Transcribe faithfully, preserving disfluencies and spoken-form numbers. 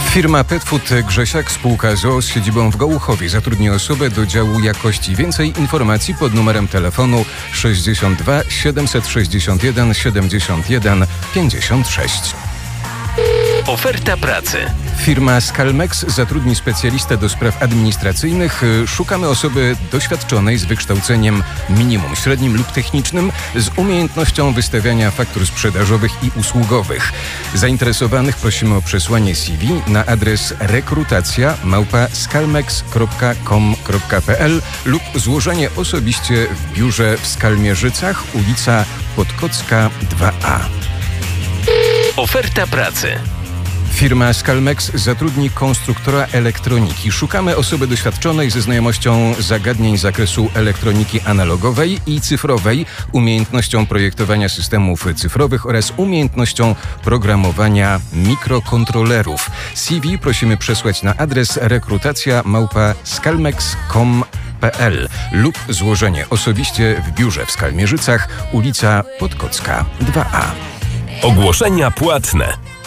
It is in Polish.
Firma Petfood Grzesiak, spółka z o o z siedzibą w Gołuchowie zatrudni osobę do działu jakości. Więcej informacji pod numerem telefonu sześćdziesiąt dwa siedemset sześćdziesiąt jeden siedemdziesiąt jeden pięćdziesiąt sześć. Oferta pracy. Firma Skalmex zatrudni specjalistę do spraw administracyjnych. Szukamy osoby doświadczonej z wykształceniem minimum średnim lub technicznym z umiejętnością wystawiania faktur sprzedażowych i usługowych. Zainteresowanych prosimy o przesłanie C V na adres rekrutacja małpa skalmex kropka com kropka p l lub złożenie osobiście w biurze w Skalmierzycach, ulica Podkocka dwa a. Oferta pracy. Firma Skalmex zatrudni konstruktora elektroniki. Szukamy osoby doświadczonej ze znajomością zagadnień z zakresu elektroniki analogowej i cyfrowej, umiejętnością projektowania systemów cyfrowych oraz umiejętnością programowania mikrokontrolerów. C V prosimy przesłać na adres rekrutacja małpa skalmex kropka com kropka p l lub złożenie osobiście w biurze w Skalmierzycach, ulica Podkocka dwa a. Ogłoszenia płatne.